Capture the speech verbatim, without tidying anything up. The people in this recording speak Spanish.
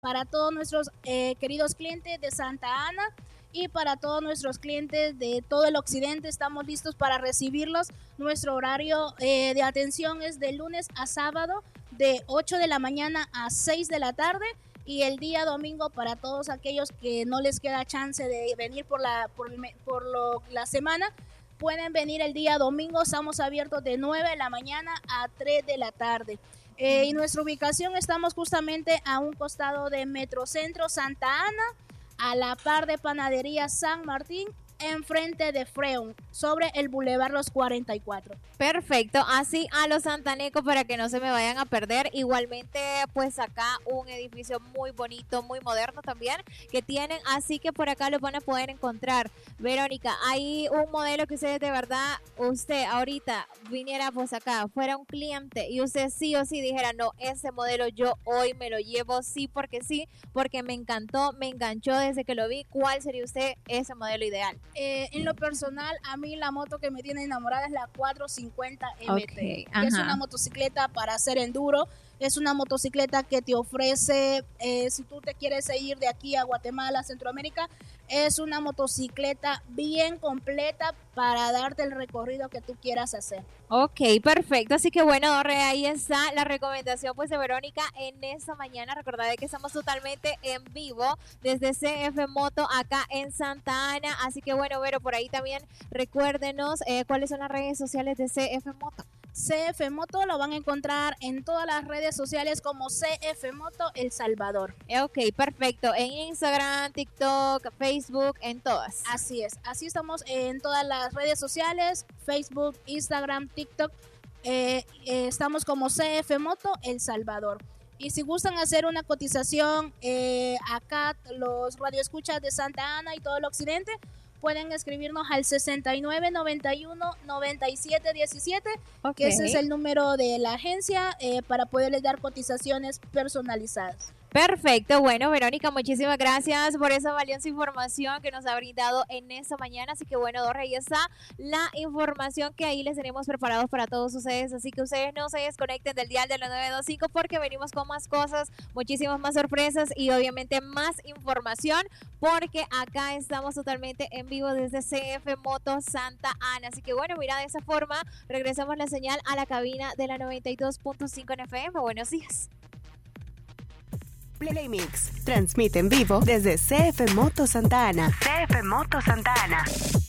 para todos nuestros eh, queridos clientes de Santa Ana y para todos nuestros clientes de todo el occidente. Estamos listos para recibirlos. Nuestro horario eh, de atención es de lunes a sábado de ocho de la mañana a seis de la tarde, y el día domingo para todos aquellos que no les queda chance de venir por la, por, por lo, la semana, pueden venir el día domingo. Estamos abiertos de nueve de la mañana a tres de la tarde. Eh, y nuestra ubicación, estamos justamente a un costado de Metrocentro Santa Ana, a la par de Panadería San Martín, enfrente de Freun, sobre el Boulevard Los cuarenta y cuatro. Perfecto, así a los santanecos para que no se me vayan a perder. Igualmente, pues acá un edificio muy bonito, muy moderno también que tienen, así que por acá lo van a poder encontrar. Verónica, hay un modelo que ustedes de verdad, usted ahorita viniera pues acá, fuera un cliente y usted sí o sí dijera, no, ese modelo yo hoy me lo llevo sí porque sí, porque me encantó, me enganchó desde que lo vi. ¿Cuál sería usted ese modelo ideal? Eh, en lo personal, a mí la moto que me tiene enamorada es la cuatrocientos cincuenta M T. Okay, es una motocicleta para hacer enduro. Es una motocicleta que te ofrece, eh, si tú te quieres ir de aquí a Guatemala, Centroamérica, es una motocicleta bien completa para darte el recorrido que tú quieras hacer. Ok, perfecto. Así que bueno, Dorre, ahí está la recomendación pues de Verónica en esta mañana. Recordad que estamos totalmente en vivo desde C F Moto acá en Santa Ana. Así que bueno, Vero, por ahí también recuérdenos eh, cuáles son las redes sociales de C F Moto. C F Moto lo van a encontrar en todas las redes sociales como C F Moto El Salvador. Ok, perfecto. En Instagram, TikTok, Facebook, en todas. Así es, así estamos en todas las redes sociales, Facebook, Instagram, TikTok. Eh, eh, estamos como C F Moto El Salvador. Y si gustan hacer una cotización, eh, acá los radioescuchas de Santa Ana y todo el occidente, pueden escribirnos al sesenta y nueve noventa y uno noventa y siete diecisiete, okay, que ese es el número de la agencia eh, para poderles dar cotizaciones personalizadas. Perfecto, bueno, Verónica, muchísimas gracias por esa valiosa información que nos ha brindado en esta mañana. Así que bueno, Dorre, ahí está la información que ahí les tenemos preparados para todos ustedes. Así que ustedes no se desconecten del dial de la nueve dos cinco porque venimos con más cosas, muchísimas más sorpresas y obviamente más información, porque acá estamos totalmente en vivo desde C F Moto Santa Ana. Así que bueno, mira, de esa forma regresamos la señal a la cabina de la noventa y dos punto cinco en F M. Buenos días. Playmix transmite en vivo desde C F Moto Santa Ana. C F Moto Santa Ana.